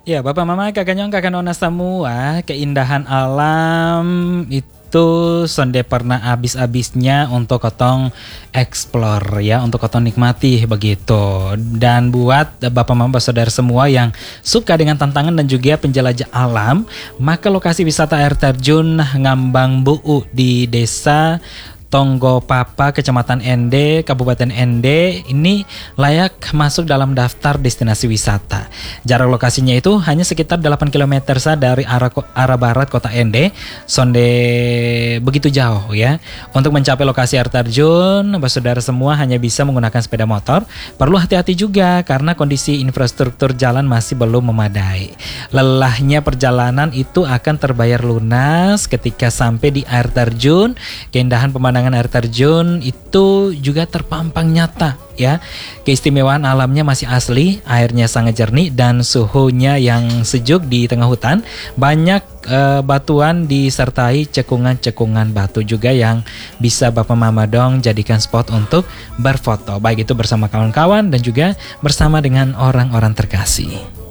Ya, Bapak Mama, Kakak Nyong, Kakak Nona semua, keindahan alam itu sonde pernah habis-habisnya untuk kotong explore ya, untuk kotong nikmati begitu. Dan buat Bapak Mama saudara semua yang suka dengan tantangan dan juga penjelajah alam, maka lokasi wisata air terjun Ngambang Buu di Desa Tonggo Papa, Kecamatan Ende, Kabupaten Ende ini layak masuk dalam daftar destinasi wisata. Jarak lokasinya itu hanya sekitar 8 km dari arah barat kota Ende, sonde begitu jauh ya. Untuk mencapai lokasi air terjun, saudara semua hanya bisa menggunakan sepeda motor. Perlu hati-hati juga karena kondisi infrastruktur jalan masih belum memadai. Lelahnya perjalanan itu akan terbayar lunas ketika sampai di air terjun. Keindahan pemandangan air terjun itu juga terpampang nyata ya. Keistimewaan alamnya masih asli, airnya sangat jernih dan suhunya yang sejuk di tengah hutan. Banyak batuan disertai cekungan-cekungan batu juga yang bisa Bapak Mama dong jadikan spot untuk berfoto, baik itu bersama kawan-kawan dan juga bersama dengan orang-orang terkasih.